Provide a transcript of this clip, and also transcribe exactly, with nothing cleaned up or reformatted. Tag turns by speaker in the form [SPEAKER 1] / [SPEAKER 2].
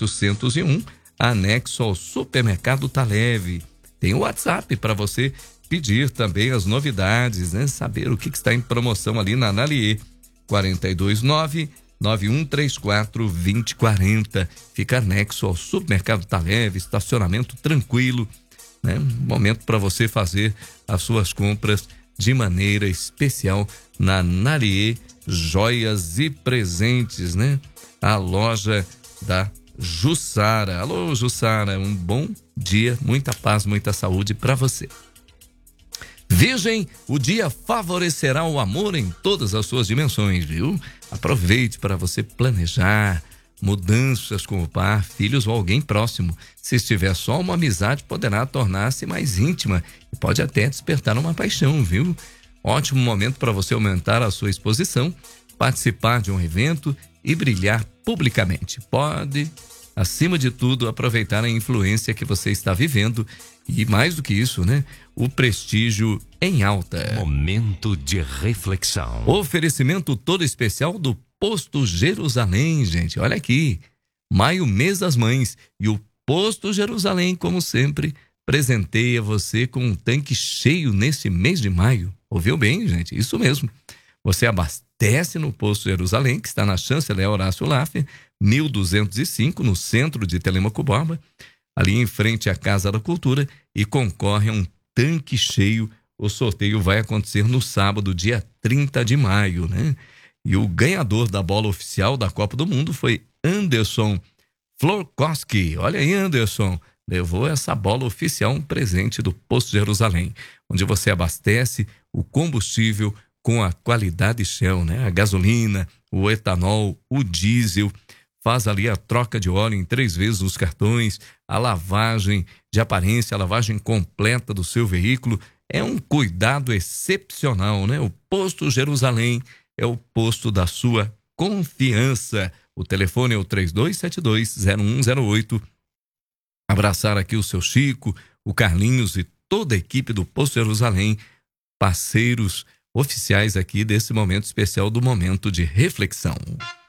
[SPEAKER 1] oitocentos e um, anexo ao Supermercado Tá Leve. Tem o WhatsApp para você pedir também as novidades, né? Saber o que, que está em promoção ali na Nalier. quatro dois nove, nove um três quatro, dois zero quatro zero. Fica anexo ao Supermercado Tá Leve, estacionamento tranquilo, né? Momento para você fazer as suas compras de maneira especial na Nalier Joias e Presentes, né? A loja da Jussara. Alô, Jussara, um bom dia, muita paz, muita saúde para você. Virgem, o dia favorecerá o amor em todas as suas dimensões, viu? Aproveite para você planejar mudanças com o par, filhos ou alguém próximo. Se estiver só, uma amizade poderá tornar-se mais íntima e pode até despertar uma paixão, viu? Ótimo momento para você aumentar a sua exposição, participar de um evento e brilhar publicamente. Pode, acima de tudo, aproveitar a influência que você está vivendo e, mais do que isso, né? O prestígio em alta.
[SPEAKER 2] Momento de reflexão.
[SPEAKER 1] Oferecimento todo especial do Posto Jerusalém, gente. Olha aqui, maio, mês das mães, e o Posto Jerusalém, como sempre, presenteia você com um tanque cheio nesse mês de maio. Ouviu bem, gente? Isso mesmo. Você abastece no Posto Jerusalém, que está na Chanceler Horácio Laffer, mil duzentos e cinco, no centro de Telemaco Borba, ali em frente à Casa da Cultura, e concorre a um tanque cheio. O sorteio vai acontecer no sábado, dia trinta de maio, né? E o ganhador da bola oficial da Copa do Mundo foi Anderson Florkowski. Olha aí, Anderson, levou essa bola oficial, um presente do Posto Jerusalém, onde você abastece o combustível com a qualidade Shell, né? A gasolina, o etanol, o diesel. Faz ali a troca de óleo em três vezes os cartões, a lavagem de aparência, a lavagem completa do seu veículo. É um cuidado excepcional, né? O Posto Jerusalém é o posto da sua confiança. O telefone é o três dois sete dois, zero um zero oito. Abraçar aqui o seu Chico, o Carlinhos e toda a equipe do Posto Jerusalém, parceiros oficiais aqui desse momento especial do Momento de Reflexão.